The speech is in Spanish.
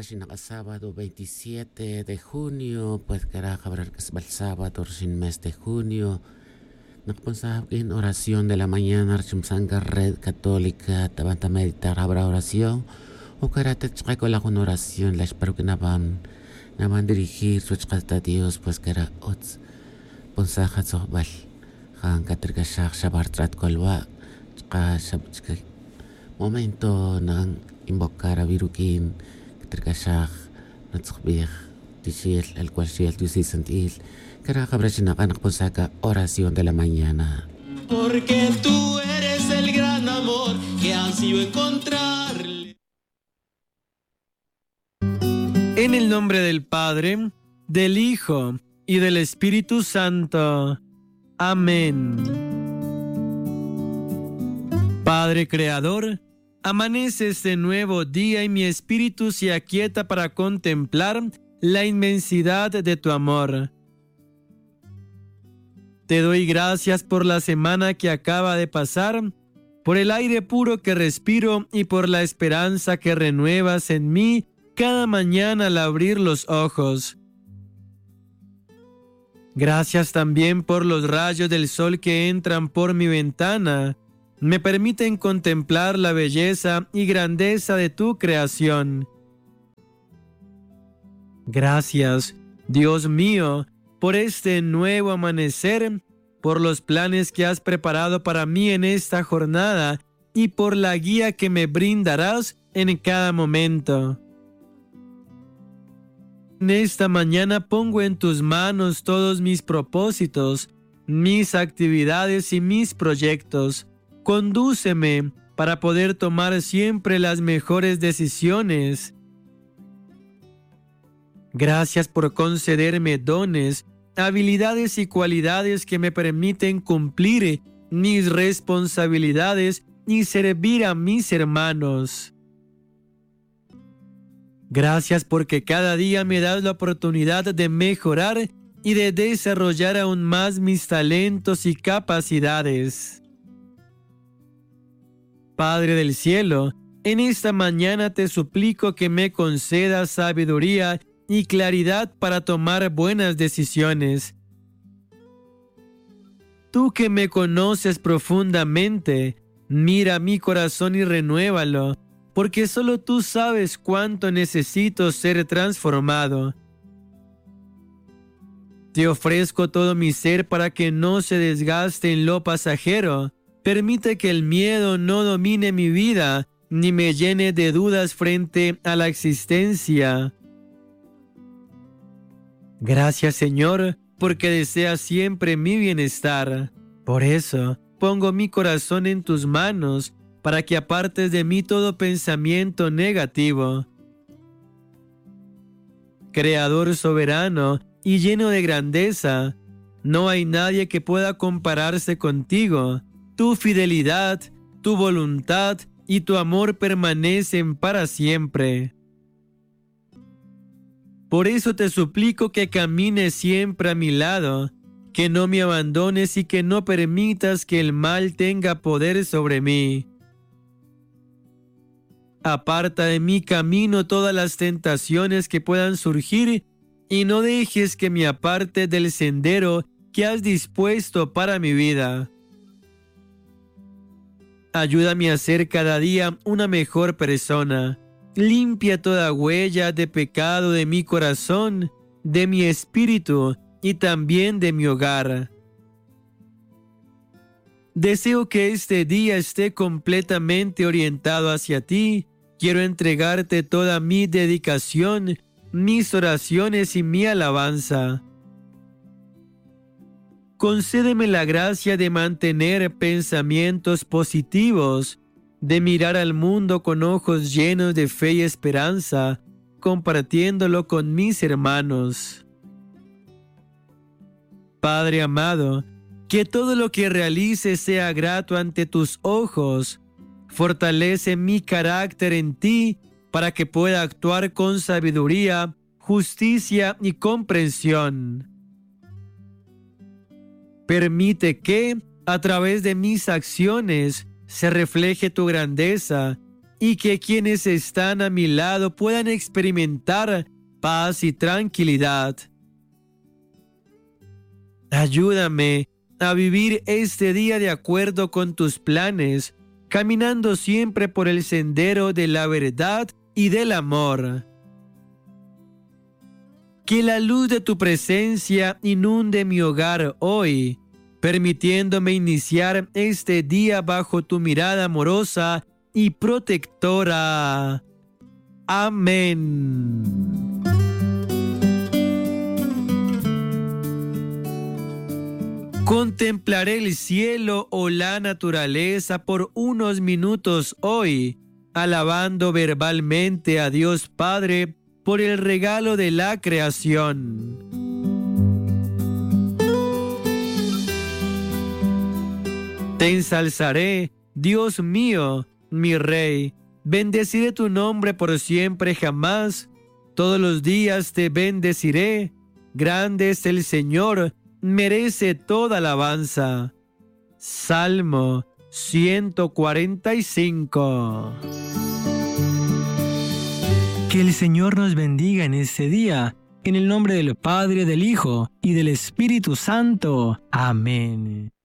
Ahora sábado 27 de junio, pues carajo, habrá que es el sábado sin mes de junio. Nakaponsahab en oración de la mañana, Archimsanga Red Católica, tabanta meditar habrá oración. O karate con la oración, la espero que naban dirigir su a Dios, pues que era ots. Ponsaja sohbal, han katrikashak shabartrat kolwa, momento nang invocar a Virukin, katrikashak, natsukbih, tishil, el cual shiel, tusisantil. Oración de la mañana. Porque tú eres el gran amor que ansío encontrarle. En el nombre del Padre, del Hijo y del Espíritu Santo. Amén. Padre Creador, amanece este nuevo día y mi espíritu se aquieta para contemplar la inmensidad de tu amor. Te doy gracias por la semana que acaba de pasar, por el aire puro que respiro y por la esperanza que renuevas en mí cada mañana al abrir los ojos. Gracias también por los rayos del sol que entran por mi ventana, me permiten contemplar la belleza y grandeza de tu creación. Gracias, Dios mío, por este nuevo amanecer, por los planes que has preparado para mí en esta jornada y por la guía que me brindarás en cada momento. En esta mañana pongo en tus manos todos mis propósitos, mis actividades y mis proyectos. Condúceme para poder tomar siempre las mejores decisiones. Gracias por concederme dones, habilidades y cualidades que me permiten cumplir mis responsabilidades y servir a mis hermanos. Gracias porque cada día me das la oportunidad de mejorar y de desarrollar aún más mis talentos y capacidades. Padre del cielo, en esta mañana te suplico que me concedas sabiduría y claridad para tomar buenas decisiones. Tú que me conoces profundamente, mira mi corazón y renuévalo, porque solo tú sabes cuánto necesito ser transformado. Te ofrezco todo mi ser para que no se desgaste en lo pasajero. Permite que el miedo no domine mi vida, ni me llene de dudas frente a la existencia. Gracias, Señor, porque deseas siempre mi bienestar. Por eso, pongo mi corazón en tus manos, para que apartes de mí todo pensamiento negativo. Creador soberano y lleno de grandeza, no hay nadie que pueda compararse contigo. Tu fidelidad, tu voluntad y tu amor permanecen para siempre. Por eso te suplico que camines siempre a mi lado, que no me abandones y que no permitas que el mal tenga poder sobre mí. Aparta de mi camino todas las tentaciones que puedan surgir y no dejes que me aparte del sendero que has dispuesto para mi vida. Ayúdame a ser cada día una mejor persona. Limpia toda huella de pecado de mi corazón, de mi espíritu y también de mi hogar. Deseo que este día esté completamente orientado hacia ti. Quiero entregarte toda mi dedicación, mis oraciones y mi alabanza. Concédeme la gracia de mantener pensamientos positivos, de mirar al mundo con ojos llenos de fe y esperanza, compartiéndolo con mis hermanos. Padre amado, que todo lo que realice sea grato ante tus ojos. Fortalece mi carácter en ti para que pueda actuar con sabiduría, justicia y comprensión. Permite que, a través de mis acciones, se refleje tu grandeza y que quienes están a mi lado puedan experimentar paz y tranquilidad. Ayúdame a vivir este día de acuerdo con tus planes, caminando siempre por el sendero de la verdad y del amor. Que la luz de tu presencia inunde mi hogar hoy, permitiéndome iniciar este día bajo tu mirada amorosa y protectora. Amén. Contemplaré el cielo o la naturaleza por unos minutos hoy, alabando verbalmente a Dios Padre por el regalo de la creación. Te ensalzaré, Dios mío, mi Rey. Bendeciré tu nombre por siempre jamás. Todos los días te bendeciré. Grande es el Señor, merece toda alabanza. Salmo 145. Que el Señor nos bendiga en este día, en el nombre del Padre, del Hijo y del Espíritu Santo. Amén.